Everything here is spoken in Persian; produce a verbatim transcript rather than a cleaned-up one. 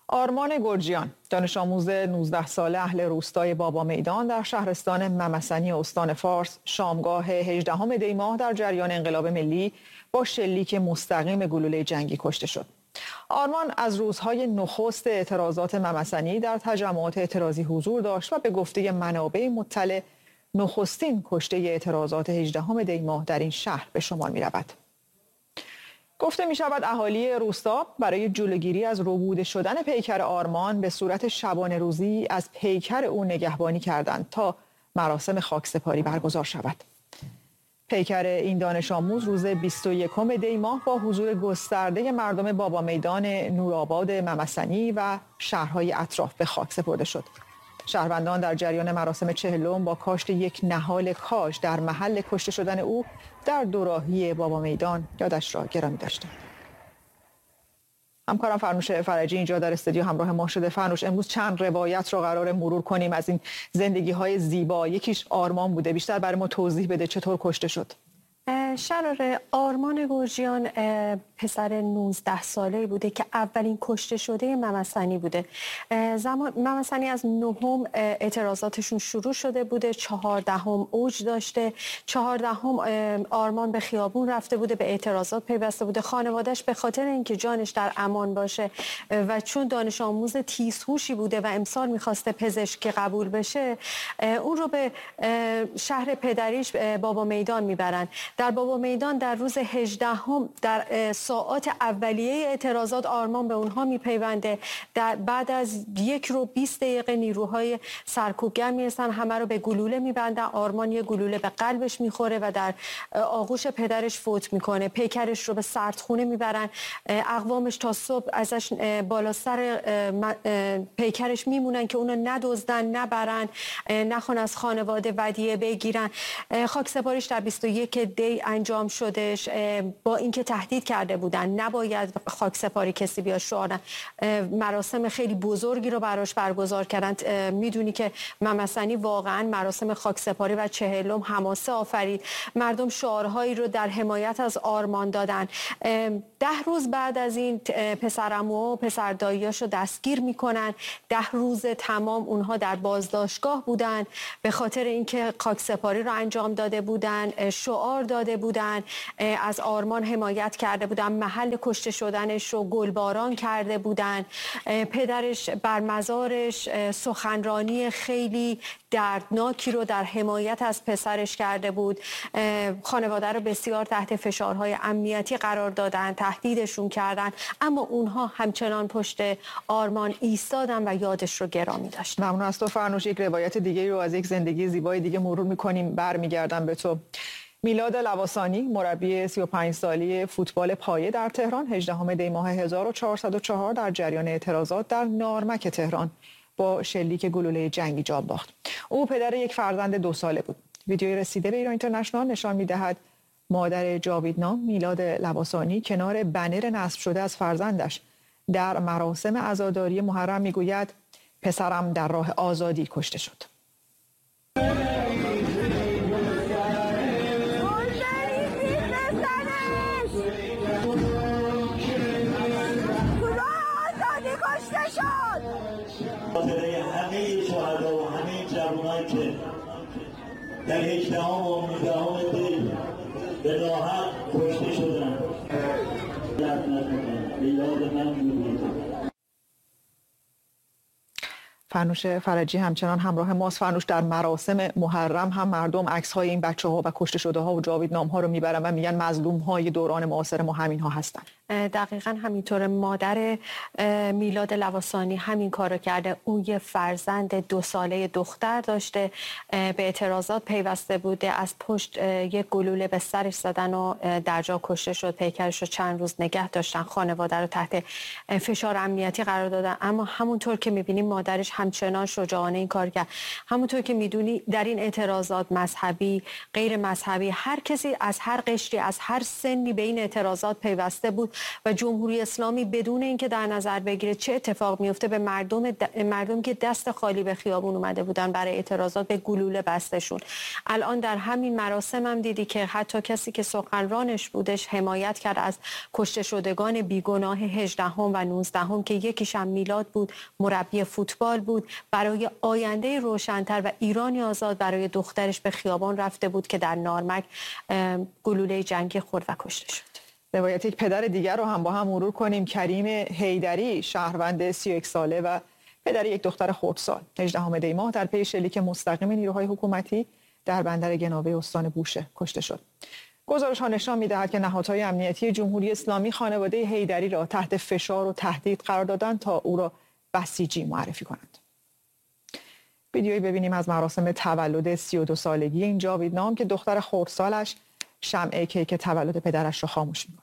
آرمان گرجیان، دانش آموز نوزده ساله اهل روستای بابا میدان در شهرستان ممسنی استان فارس، شامگاه هجدهم دی ماه در جریان انقلاب ملی با شلیک مستقیم گلوله جنگی کشته شد. آرمان از روزهای نخست اعتراضات ممسنی در تجمعات اعتراضی حضور داشت و به گفته منابع مطلع نخستین کشته اعتراضات هجدهم دی ماه در این شهر به شمار می رود. گفته می شود اهالی روستا برای جلوگیری از ربوده شدن پیکر آرمان به صورت شبانه روزی از پیکر او نگهبانی کردند تا مراسم خاکسپاری برگزار شود. پیکر این دانش آموز روز بیست و یکم دی ماه با حضور گسترده مردم بابا میدان، نورآباد، ممسنی و شهرهای اطراف به خاک سپرده شد. شهروندان در جریان مراسم چهلم با کاشت یک نهال کاج در محل کشته شدن او در دوراهی بابا میدان یادش را گرامی داشتند. همکارم فرنوش فرجی اینجا در استودیو همراه ما شده. فرنوش، امروز چند روایت را قرار مرور کنیم از این زندگی‌های زیبا. یکیش آرمان بوده، بیشتر برای ما توضیح بده چطور کشته شد؟ شراره، آرمان گرجیان پسر نوزده ساله بوده که اولین کشته شده ممسنی بوده. زمان ممسنی از نهم اعتراضاتشون شروع شده بوده، چهاردهم اوج داشته، چهاردهم آرمان به خیابون رفته بوده، به اعتراضات پیوسته بوده. خانواده‌اش به خاطر اینکه جانش در امان باشه و چون دانش آموز تیزهوشی بوده و امسال میخواسته پزشکی قبول بشه، اون رو به شهر پدریش بابا میدان میبرن. در بابا میدان در روز هجدهم در ساعات اولیه اعتراضات آرمان به اونها میپیونده. در بعد از یک رو بیست دقیقه نیروهای سرکوبگر میرسن، همه رو به گلوله میبندن. آرمان یه گلوله به قلبش میخوره و در آغوش پدرش فوت میکنه. پیکرش رو به سردخونه میبرن. اقوامش تا صبح ازش بالا سر پیکرش میمونن که اونو ندزدن، نبرن، نخوان از خانواده ودیعه بگیرن. خاکسپاریش در بیست و یک دی انجام شدش. با اینکه تهدید کرده بودن نباید خاکسپاری کسی بیاد شعار، مراسم خیلی بزرگی رو براش برگزار کردن. میدونی که ممسنی واقعا مراسم خاکسپاری و چهلم حماسه آفرید. مردم شعارهایی رو در حمایت از آرمان دادن. ده روز بعد از این پسرعمو و پسر داییاشو دستگیر میکنن. ده روز تمام اونها در بازداشتگاه بودن به خاطر اینکه خاکسپاری رو انجام داده بودن، شعار داده بودن، از آرمان حمایت کرده بودن، محل کشته شدنش رو گلباران کرده بودن. پدرش بر مزارش سخنرانی خیلی دردناکی رو در حمایت از پسرش کرده بود. خانواده رو بسیار تحت فشارهای امنیتی قرار دادن، تهدیدشون کردن، اما اونها همچنان پشت آرمان ایستادن و یادش رو گرامی داشتن. ممنون از تو فرنوش. یک روایت دیگه رو از یک زندگی زیبای دیگه مرور می‌کنیم، برمیگردم به تو. میلاد لواسانی، مربی سی و پنج ساله فوتبال پایه در تهران، هجدهم دی ماه هزار و چهارصد و چهار در جریان اعتراضات در نارمک تهران با شلیک گلوله جنگی جان باخت. او پدر یک فرزند دو ساله بود. ویدیوی رسیده به ایران اینترنشنال نشان می‌دهد مادر جاویدنام میلاد لواسانی کنار بنر نصب شده از فرزندش در مراسم عزاداری محرم میگوید پسرم در راه آزادی کشته شد. خاطره همه شهدا و همه جوانایی که در هجدهم و نوزدهم دی به راحت کشته شدن، لعنت میکنم. به یاد من می‌بینید. فرنوش فرجی همچنان همراه ماست. فرنوش، در مراسم محرم هم مردم عکس‌های این بچه‌ها و کشته شده‌ها و جاویدنام‌ها رو میبرن و میگن مظلوم‌های دوران معاصر ما همین‌ها هستن. دقیقاً همینطور. مادر میلاد لواسانی همین کارو کرده. او یه فرزند دو ساله دختر داشته، به اعتراضات پیوسته بوده، از پشت یک گلوله به سرش زدن و در جا کشته شد. پیکرش رو چند روز نگه داشتن، خانواده رو تحت فشار امنیتی قرار دادن، اما همونطور که می‌بینیم مادرش همچنان شجاعانه این کار کرد. همونطور که میدونی در این اعتراضات مذهبی، غیر مذهبی، هر کسی از هر قشری، از هر سنی به این اعتراضات پیوسته بود و جمهوری اسلامی بدون اینکه در نظر بگیره چه اتفاق میفته به مردم د... مردم که دست خالی به خیابون اومده بودن برای اعتراضات به گلوله بستشون. الان در همین مراسم هم دیدی که حتی کسی که سخنرانش بودش حمایت کرد از کشته شدگان بیگناه هجدهم و نوزدهم که یکیش هم میلاد بود، مربی فوتبال بود، برای آینده روشن‌تر و ایرانی آزاد برای دخترش به خیابان رفته بود که در نارمک گلوله جنگی خورد و کشته شد. روایت یک پدر دیگر رو هم با هم مرور کنیم. کریم حیدری، شهروند سی و یک ساله و پدر یک دختر خردسال، هجدهم دی ماه در پی شلیک مستقیم نیروهای حکومتی در بندر گناوه استان بوشه کشته شد. گزارش‌ها نشان می‌دهد که نهادهای امنیتی جمهوری اسلامی خانواده حیدری را تحت فشار و تهدید قرار دادند تا او را بسیجی معرفی کنند. ویدیویی ببینیم از مراسم تولد سی و دو سالگی این جاوید نام که دختر خردسالش شمع کیک تولد پدرش را خاموش می‌کند.